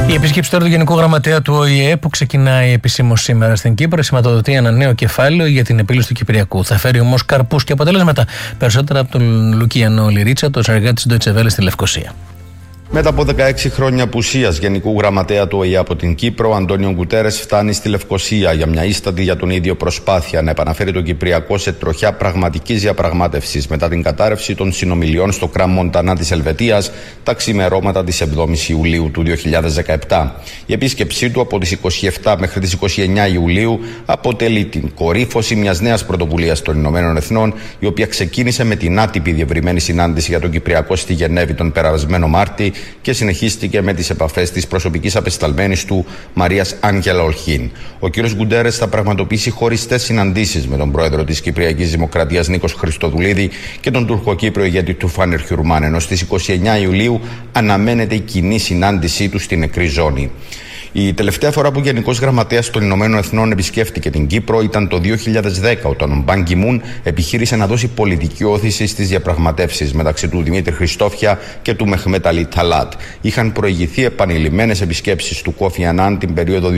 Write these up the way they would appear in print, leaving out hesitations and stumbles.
Η επίσκεψη τώρα του Γενικού Γραμματέα του ΟΗΕ, που ξεκινάει επισήμως σήμερα στην Κύπρο, σηματοδοτεί ένα νέο κεφάλαιο για την επίλυση του Κυπριακού. Θα φέρει όμως καρπούς και αποτελέσματα. Περισσότερα από τον Λουκιανό Λιρίτσα, το συνεργάτη της Deutsche Welle στη Λευκοσία. Μετά από 16 χρόνια απουσίας Γενικού Γραμματέα του ΟΗΕ από την Κύπρο, ο Αντώνιο Γκουτέρες φτάνει στη Λευκοσία για μια ίστατη για τον ίδιο προσπάθεια να επαναφέρει το Κυπριακό σε τροχιά πραγματικής διαπραγμάτευσης μετά την κατάρρευση των συνομιλιών στο Κραμ Μοντανά της Ελβετίας τα ξημερώματα της 7ης Ιουλίου του 2017. Η επίσκεψή του από τις 27 μέχρι τις 29 Ιουλίου αποτελεί την κορύφωση μιας νέας πρωτοβουλίας των Ηνωμένων Εθνών, η οποία ξεκίνησε με την άτυπη διευρυμένη συνάντηση για τον Κυπριακό στη Γενέβη τον περασμένο Μάρτη και συνεχίστηκε με τις επαφές της προσωπικής απεσταλμένης του Μαρίας Άγγελα Ολχίν. Ο κ. Γκουτέρες θα πραγματοποιήσει χωριστές συναντήσεις με τον πρόεδρο της Κυπριακής Δημοκρατίας Νίκος Χριστοδουλίδη και τον Τουρκοκύπριο ηγέτη Τουφάνερ Χιουρμάν, ενώ στις 29 Ιουλίου αναμένεται η κοινή συνάντησή του στην νεκρή ζώνη. Η τελευταία φορά που ο Γενικός Γραμματέας των Ηνωμένων Εθνών επισκέφτηκε την Κύπρο ήταν το 2010, όταν ο Μπαν Κι Μουν επιχείρησε να δώσει πολιτική όθηση στις διαπραγματεύσεις μεταξύ του Δημήτρη Χριστόφια και του Μεχμέτ Αλί Ταλάτ. Είχαν προηγηθεί επανειλημμένες επισκέψεις του Κόφι Ανάν την περίοδο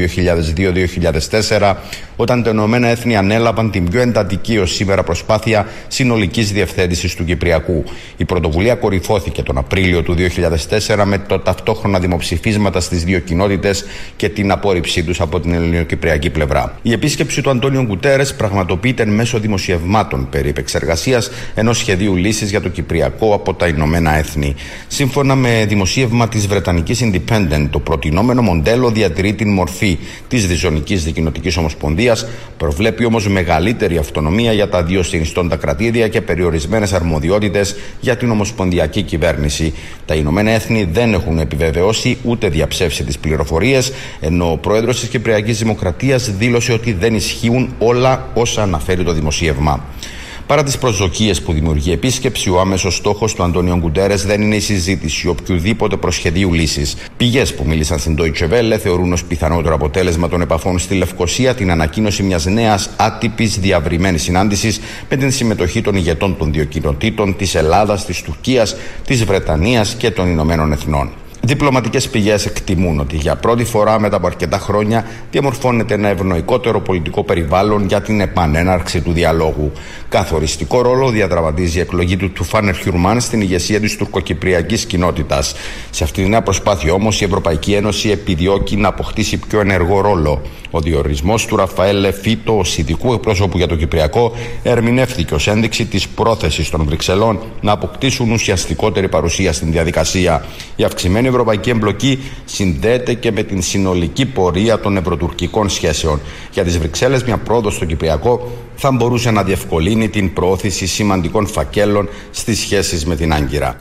2002-2004, όταν τα Ηνωμένα Έθνη ανέλαβαν την πιο εντατική ως σήμερα προσπάθεια συνολικής διευθέτησης του Κυπριακού. Η πρωτοβουλία κορυφώθηκε τον Απρίλιο του 2004 με το ταυτόχρονα δημοψηφίσματα στις δύο κοινότητες και την απόρριψή τους από την ελληνοκυπριακή πλευρά. Η επίσκεψη του Αντώνιο Γκουτέρες πραγματοποιείται μέσω δημοσιευμάτων περί επεξεργασίας ενός σχεδίου λύσης για το Κυπριακό από τα Ηνωμένα Έθνη. Σύμφωνα με δημοσίευμα της Βρετανικής Independent, το προτινόμενο μοντέλο διατηρεί την μορφή της διζωνικής δικοινοτικής ομοσπονδίας, προβλέπει όμως μεγαλύτερη αυτονομία για τα δύο συνιστώντα κρατήδια και περιορισμένες αρμοδιότητες για την ομοσπονδιακή κυβέρνηση. Τα Ηνωμένα Έθνη δεν έχουν επιβεβαιώσει ούτε διαψεύσει τις πληροφορίες, ενώ ο πρόεδρος της Κυπριακής Δημοκρατίας δήλωσε ότι δεν ισχύουν όλα όσα αναφέρει το δημοσίευμα. Παρά τις προσδοκίες που δημιουργεί η επίσκεψη, ο άμεσος στόχος του Αντώνιο Γκουτέρες δεν είναι η συζήτηση οποιοδήποτε προσχεδίου λύσης. Πηγές που μίλησαν στην Deutsche Welle θεωρούν ως πιθανότερο αποτέλεσμα των επαφών στη Λευκοσία την ανακοίνωση μιας νέας άτυπης διαβρυμένης συνάντησης με την συμμετοχή των ηγετών των δύο κοινοτήτων, της Ελλάδας, της Τουρκίας, της Βρετανίας και των Ηνωμένων Εθνών. Διπλωματικές πηγές εκτιμούν ότι για πρώτη φορά μετά από αρκετά χρόνια διαμορφώνεται ένα ευνοϊκότερο πολιτικό περιβάλλον για την επανέναρξη του διαλόγου. Καθοριστικό ρόλο διαδραματίζει η εκλογή του Τουφάνερ Χιουρμάν στην ηγεσία της τουρκοκυπριακής κοινότητας. Σε αυτή τη νέα προσπάθεια όμως η Ευρωπαϊκή Ένωση επιδιώκει να αποκτήσει πιο ενεργό ρόλο. Ο διορισμός του Ραφαέλ Φίτο ως ειδικού εκπρόσωπου για το Κυπριακό ερμηνεύτηκε ως ένδειξη της πρόθεσης των Βρυξελών να αποκτήσουν ουσιαστικότερη παρουσία στην διαδικασία. Η αυξημένη ευρωπαϊκή εμπλοκή συνδέεται και με την συνολική πορεία των ευρωτουρκικών σχέσεων. Για τις Βρυξέλλες, μια πρόοδος στο Κυπριακό θα μπορούσε να διευκολύνει την προώθηση σημαντικών φακέλων στις σχέσεις με την Άγκυρα.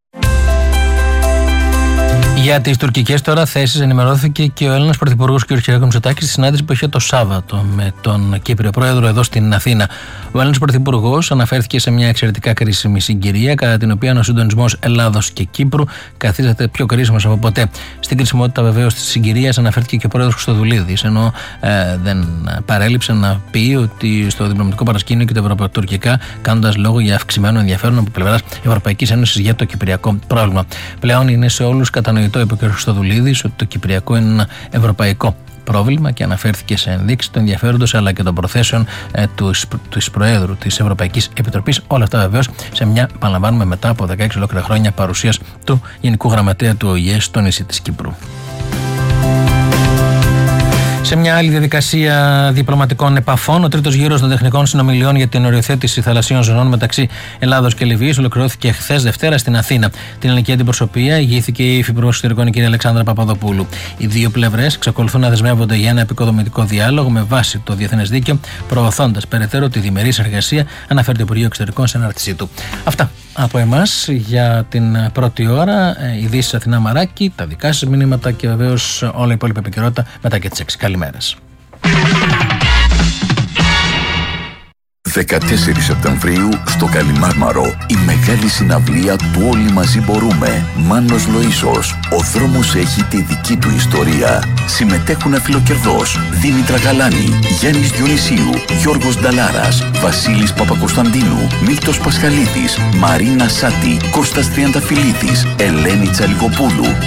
Για τις τουρκικές τώρα θέσεις ενημερώθηκε και ο Έλληνας Πρωθυπουργός κ. Κυριάκος Μητσοτάκης στη συνάντηση που είχε το Σάββατο με τον Κύπριο Πρόεδρο εδώ στην Αθήνα. Ο Έλληνας Πρωθυπουργός αναφέρθηκε σε μια εξαιρετικά κρίσιμη συγκυρία, κατά την οποία ο συντονισμός Ελλάδος και Κύπρου καθίσταται πιο κρίσιμος από ποτέ. Στην κρισιμότητα βεβαίως της συγκυρίας αναφέρθηκε και ο Πρόεδρος Χριστοδουλίδης, ενώ δεν παρέλειψε να πει ότι στο διπλωματικό παρασκήνιο και τα ευρωπαϊκά, κάνοντας λόγο για αυξημένο ενδιαφέρον από πλευράς Ευρωπαϊκής Ένωσης για το κυπριακό πρόβλημα. Πλέον είναι σε όλους κατανοητό, είπε ο κ. Χριστοδουλίδης, ότι το Κυπριακό είναι ένα ευρωπαϊκό πρόβλημα και αναφέρθηκε σε ενδείξεις του ενδιαφέροντος αλλά και των προθέσεων του Προέδρου της Ευρωπαϊκής Επιτροπής. Όλα αυτά βεβαίως σε μια, επαναλαμβάνουμε, μετά από 16 ολόκληρα χρόνια παρουσίας του Γενικού Γραμματέα του ΟΗΕ στο νησί της Κύπρου. Σε μια άλλη διαδικασία διπλωματικών επαφών, ο τρίτος γύρος των τεχνικών συνομιλιών για την οριοθέτηση θαλασσίων ζωνών μεταξύ Ελλάδος και Λιβύης ολοκληρώθηκε χθες Δευτέρα στην Αθήνα. Την ελληνική αντιπροσωπεία ηγήθηκε η Υφυπουργός Εξωτερικών, η κυρία Αλεξάνδρα Παπαδοπούλου. Οι δύο πλευρές εξακολουθούν να δεσμεύονται για ένα επικοδομητικό διάλογο με βάση το διεθνές δίκαιο, προωθώντας περαιτέρω τη διμερή συνεργασία, αναφέρει το Υπουργείο Εξωτερικών σε ανάρτησή του. Αυτά από εμάς για την πρώτη ώρα. Ειδήσεις Αθηνά Μαράκη, τα δικά σας μηνύματα και βεβαίως όλα η υπόλοιπη επικαιρότητα μετά και τις 6. Καλημέρας. 14 Σεπτεμβρίου στο Καλιμάρμαρο, η μεγάλη συναυλία του Όλοι Μαζί Μπορούμε. Μάνος Λοΐσος. Ο δρόμος έχει τη δική του ιστορία. Συμμετέχουν Αφιλοκερδός, Δήμητρα Γαλάνη, Γιάννης Διονυσίου, Γιώργος Νταλάρας, Βασίλης Παπακοσταντίνου, Μίλτος Πασχαλίδης, Μαρίνα Σάτη, Κώστας Τριανταφυλλίδης, Ελένη Τσαλικοπούλου.